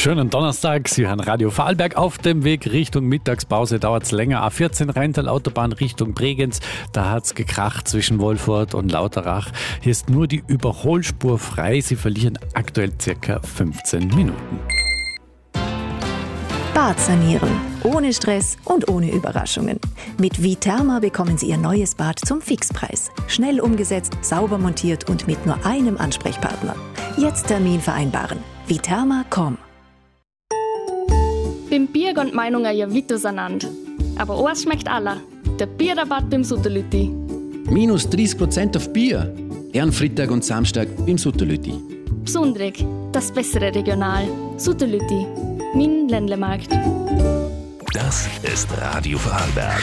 Schönen Donnerstag, Sie hören Radio Vorarlberg auf dem Weg Richtung Mittagspause. Dauert es länger. A14 Rheintal-Autobahn Richtung Bregenz. Da hat es gekracht zwischen Wolfurt und Lauterach. Hier ist nur die Überholspur frei. Sie verlieren aktuell circa 15 Minuten. Bad sanieren. Ohne Stress und ohne Überraschungen. Mit Viterma bekommen Sie Ihr neues Bad zum Fixpreis. Schnell umgesetzt, sauber montiert und mit nur einem Ansprechpartner. Jetzt Termin vereinbaren. Viterma.com. Beim Bier gehen die Meinungen ja weit auseinander. Aber eins schmeckt aller. Der Bierrabatt beim Sutterlütti. Minus 30% auf Bier. Ehrenfreitag und Samstag beim Sutterlütti. Besonderig, das bessere Regional. Sutterlütti. Mein Ländlemarkt. Das ist Radio Vorarlberg.